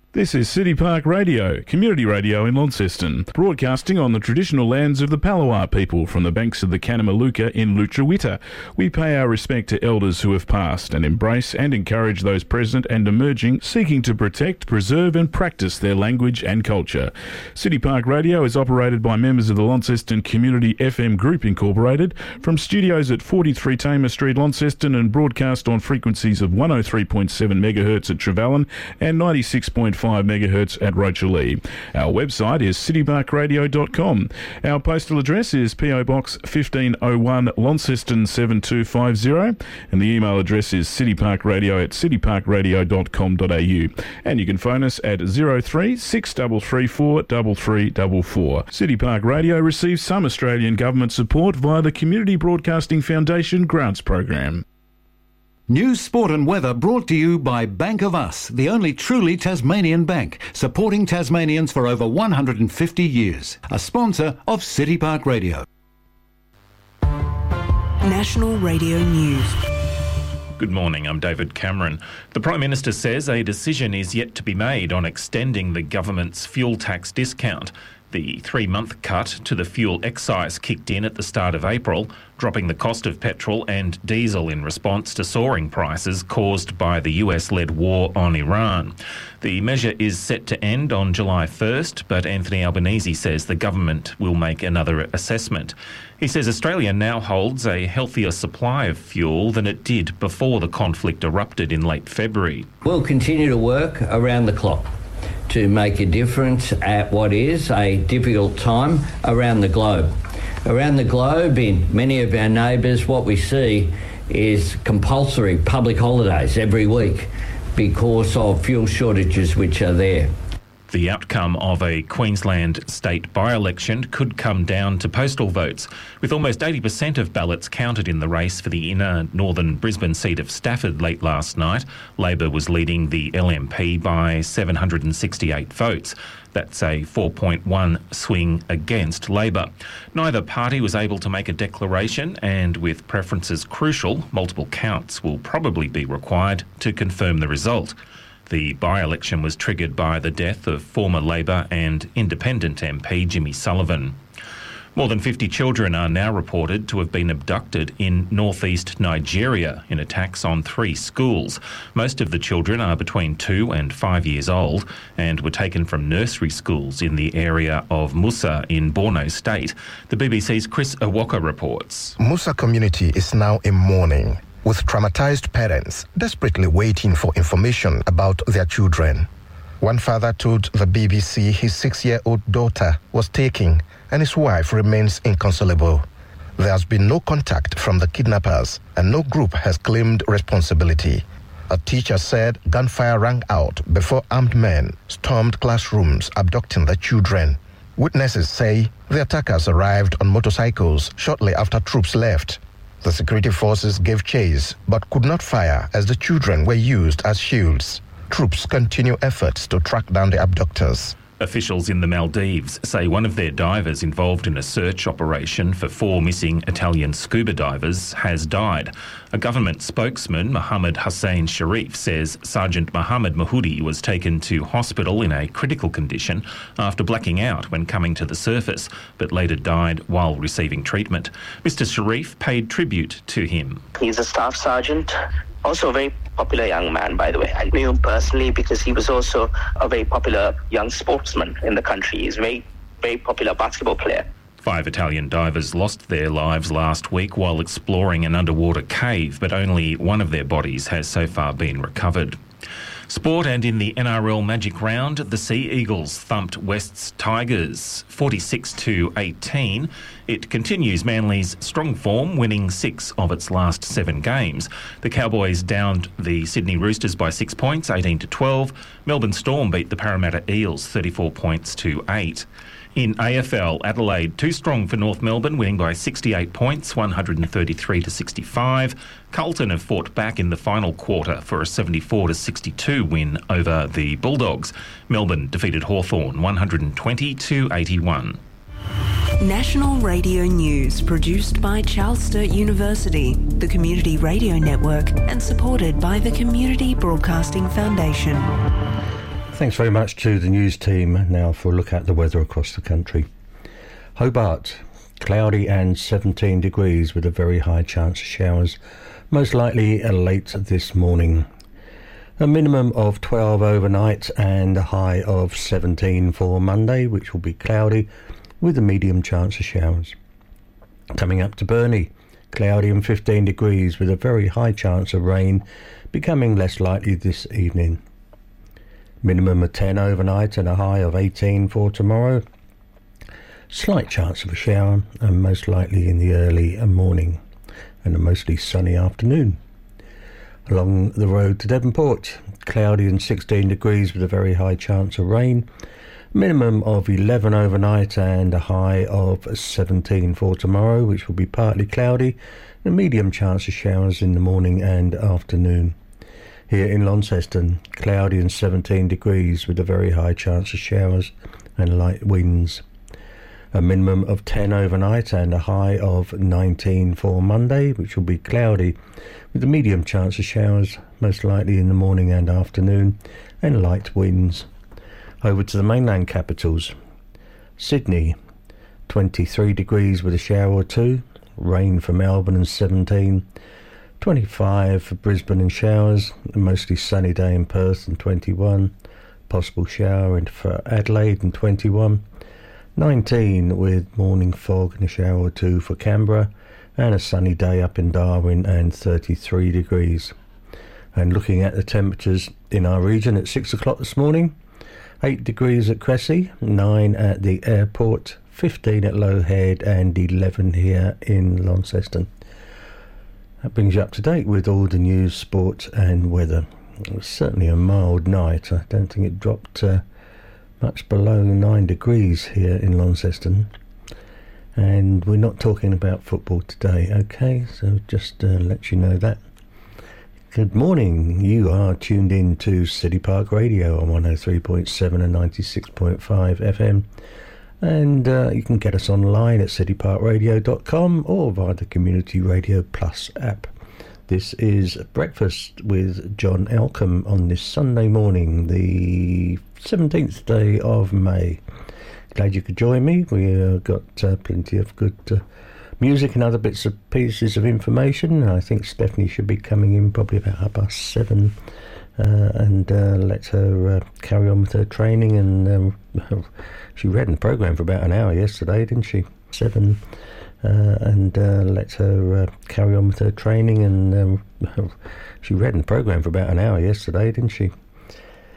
This is City Park Radio, community radio in Launceston, broadcasting on the traditional lands of the Palawa people from the banks of the Kanamaluka in Lutruwita. We pay our respect to elders who have passed and embrace and encourage those present and emerging, seeking to protect, preserve and practice their language and culture. City Park Radio is operated by members of the Launceston Community FM Group Incorporated from studios at 43 Tamer Street, Launceston, and broadcast on frequencies of 103.7 MHz at Trevellyn and 96.5 MHz at Rochalee. Our website is cityparkradio.com. Our postal address is PO Box 1501 Launceston 7250 and the email address is cityparkradio@cityparkradio.com.au, and you can phone us at 03 6334 3344. City Park Radio receives some Australian government support via the Community Broadcasting Foundation Grants Program. News, sport and weather brought to you by Bank of Us, the only truly Tasmanian bank, supporting Tasmanians for over 150 years. A sponsor of City Park Radio. National Radio News. Good morning, I'm David Cameron. The Prime Minister says a decision is yet to be made on extending the government's fuel tax discount. The 3-month cut to the fuel excise kicked in at the start of April, dropping the cost of petrol and diesel in response to soaring prices caused by the US-led war on Iran. The measure is set to end on July 1st, but Anthony Albanese says the government will make another assessment. He says Australia now holds a healthier supply of fuel than it did before the conflict erupted in late February. We'll continue to work around the clock to make a difference at what is a difficult time around the globe. Around the globe, in many of our neighbours, what we see is compulsory public holidays every week because of fuel shortages which are there. The outcome of a Queensland state by-election could come down to postal votes, with almost 80% of ballots counted in the race for the inner northern Brisbane seat of Stafford late last night. Labor was leading the LNP by 768 votes. That's a 4.1 swing against Labor. Neither party was able to make a declaration, and with preferences crucial, multiple counts will probably be required to confirm the result. The by-election was triggered by the death of former Labor and Independent MP Jimmy Sullivan. More than 50 children are now reported to have been abducted in northeast Nigeria in attacks on 3 schools. Most of the children are between 2 and 5 years old and were taken from nursery schools in the area of Musa in Borno State. The BBC's Chris Awoka reports. Musa community is now in mourning, with traumatized parents desperately waiting for information about their children. One father told the BBC his 6-year-old daughter was taken and his wife remains inconsolable. There has been no contact from the kidnappers and no group has claimed responsibility. A teacher said gunfire rang out before armed men stormed classrooms abducting the children. Witnesses say the attackers arrived on motorcycles shortly after troops left. The security forces gave chase but could not fire as the children were used as shields. Troops continue efforts to track down the abductors. Officials in the Maldives say one of their divers involved in a search operation for 4 missing Italian scuba divers has died. A government spokesman, Mohammed Hussein Sharif, says Sergeant Mohammed Mahudi was taken to hospital in a critical condition after blacking out when coming to the surface, but later died while receiving treatment. Mr. Sharif paid tribute to him. He's a staff sergeant. Also a very popular young man, by the way. I knew him personally because he was also a very popular young sportsman in the country. He's a very, very popular basketball player. 5 Italian divers lost their lives last week while exploring an underwater cave, but only one of their bodies has so far been recovered. Sport, and in the NRL Magic Round, the Sea Eagles thumped West's Tigers 46-18. It continues Manly's strong form, winning 6 of its last 7 games. The Cowboys downed the Sydney Roosters by 6 points, 18-12. Melbourne Storm beat the Parramatta Eels 34 points to 8. In AFL, Adelaide too strong for North Melbourne, winning by 68 points, 133-65. Carlton have fought back in the final quarter for a 74-62 win over the Bulldogs. Melbourne defeated Hawthorn 120-81. National Radio News, produced by Charles Sturt University, the Community Radio Network, and supported by the Community Broadcasting Foundation. Thanks very much to the news team. Now for a look at the weather across the country. Hobart, cloudy and 17 degrees with a very high chance of showers, most likely late this morning. A minimum of 12 overnight and a high of 17 for Monday, which will be cloudy with a medium chance of showers. Coming up to Burnie, cloudy and 15 degrees with a very high chance of rain, becoming less likely this evening. Minimum of 10 overnight and a high of 18 for tomorrow. Slight chance of a shower and most likely in the early morning and a mostly sunny afternoon. Along the road to Devonport, cloudy and 16 degrees with a very high chance of rain. Minimum of 11 overnight and a high of 17 for tomorrow, which will be partly cloudy. A medium chance of showers in the morning and afternoon. Here in Launceston, cloudy and 17 degrees with a very high chance of showers and light winds. A minimum of 10 overnight and a high of 19 for Monday, which will be cloudy with a medium chance of showers, most likely in the morning and afternoon, and light winds. Over to the mainland capitals. Sydney, 23 degrees with a shower or two. Rain for Melbourne and 17. 25 for Brisbane and showers. A mostly sunny day in Perth and 21. Possible shower for Adelaide and 21. 19 with morning fog and a shower or two for Canberra. And a sunny day up in Darwin and 33 degrees. And looking at the temperatures in our region at 6 o'clock this morning. 8 degrees at Cressy, 9 at the airport, 15 at Low Head and 11 here in Launceston. That brings you up to date with all the news, sport and weather. It was certainly a mild night. I don't think it dropped much below 9 degrees here in Launceston. And we're not talking about football today, okay? So just let you know that. Good morning. You are tuned in to City Park Radio on 103.7 and 96.5 FM. And you can get us online at cityparkradio.com or via the Community Radio Plus app. This is Breakfast with John Elcombe on this Sunday morning, the 17th day of May. Glad you could join me. We've got plenty of good music and other bits and pieces of information. I think Stephanie should be coming in probably about 7:30 and let her carry on with her training. And she read in the programme for about an hour yesterday, didn't she? 7 and let her carry on with her training. And she read in the programme for about an hour yesterday, didn't she?